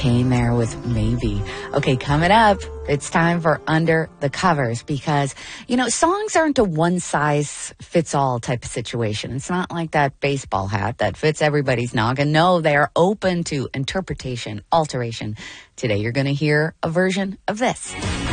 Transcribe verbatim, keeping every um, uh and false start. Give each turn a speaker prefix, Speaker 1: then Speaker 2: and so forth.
Speaker 1: Came there with maybe. Okay, coming up, it's time for Under the Covers because, you know, songs aren't a one-size-fits-all type of situation. It's not like that baseball hat that fits everybody's noggin. No, they are open to interpretation, alteration. Today, you're going to hear a version of this.